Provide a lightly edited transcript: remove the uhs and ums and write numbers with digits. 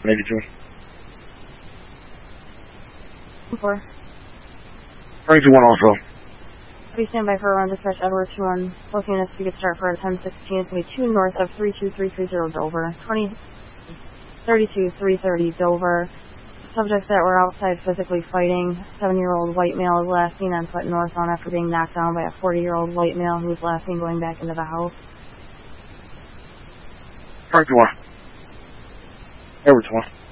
82. 4. 321 also. Please stand by for around dispatch Edward 21. Both units to get start for 1016. It's going to be 2 north of 32330 Dover. 32330 Dover. Subjects that were outside physically fighting. 7-year-old white male is last seen on foot northbound after being knocked down by a 40-year-old white male who was last seen going back into the house. 321. Edward 21.